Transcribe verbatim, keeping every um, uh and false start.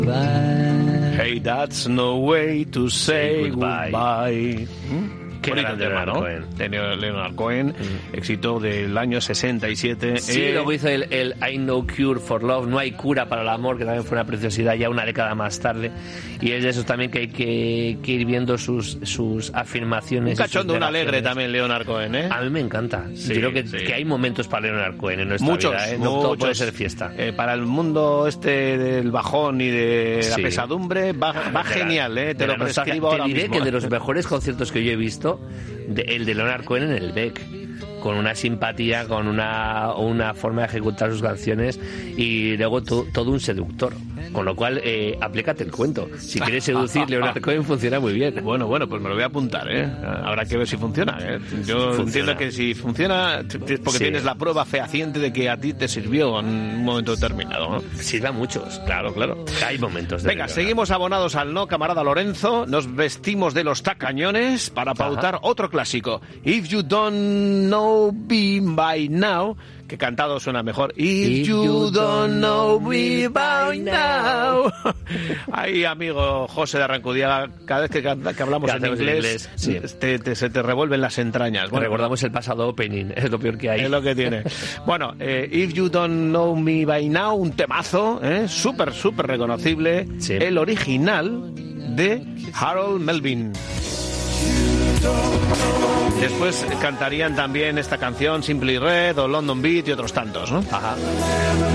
Hey, that's no way to say, say goodbye. goodbye. ¿Mm? Qué bonito tema, ¿no? Cohen. De Leonard Cohen, mm. éxito del año sesenta y siete. Sí, eh... luego hizo el, el I No Cure for Love, No hay cura para el amor, que también fue una preciosidad ya una década más tarde. Y es de esos también que hay que, que ir viendo sus, sus afirmaciones. Un cachondo, un alegre también Leonard Cohen, ¿eh? A mí me encanta. Sí, Yo creo que, sí. que hay momentos para Leonard Cohen en nuestra muchos, vida, ¿eh? No muchos. todo puede ser fiesta. Eh, para el mundo este del bajón y de la sí. pesadumbre va, va genial, ¿eh? Te lo prescribo ahora mismo. Te diré mismo. que de los mejores conciertos que yo he visto, de, el de Leonard Cohen en el Beck, con una simpatía, con una, una forma de ejecutar sus canciones y luego to, todo un seductor. Con lo cual, eh, aplícate el cuento. Si quieres seducir, Leonard Cohen funciona muy bien. Bueno, bueno, pues me lo voy a apuntar, ¿eh? Habrá que ver si funciona, ¿eh? Yo funciona. entiendo que si funciona es porque sí. tienes la prueba fehaciente de que a ti te sirvió en un momento determinado, ¿no? Sirve a muchos, claro, claro. Hay momentos de Venga, Leonard. Seguimos abonados al no, camarada Lorenzo. Nos vestimos de los tacañones para pautar Ajá. otro clásico. If You Don't Know Me By Now, que cantado suena mejor. If, If you, you don't know me by now. Ahí, amigo José de Arrancudiaga, cada vez que, que hablamos en inglés, inglés sí. te, te, se te revuelven las entrañas. Bueno, recordamos el pasado opening, es lo peor que hay. Es lo que tiene. Bueno, eh, If You Don't Know Me By Now, un temazo, eh, súper, súper reconocible. Sí. El original de Harold Melvin. Después cantarían también esta canción Simply Red o London Beat y otros tantos, ¿no? Ajá.